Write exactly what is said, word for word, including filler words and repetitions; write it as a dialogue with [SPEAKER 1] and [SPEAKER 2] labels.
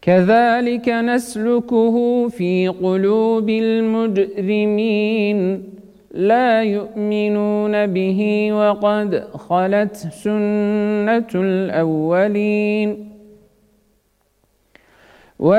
[SPEAKER 1] كذلك نسلكه في قلوب المجرمين لا يؤمنون به وقد خلت سنة الأولين